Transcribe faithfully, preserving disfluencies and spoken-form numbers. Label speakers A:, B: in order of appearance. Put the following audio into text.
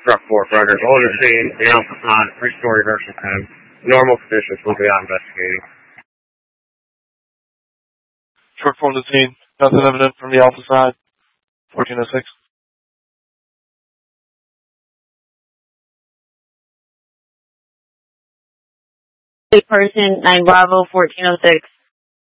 A: Truck four, Frederick. Hold the scene, the Alpha on three-story reversal code. Normal conditions will be out investigating.
B: Truck four on the scene. Nothing evident from the Alpha side. fourteen oh six.
C: Person, nine Bravo, fourteen oh six.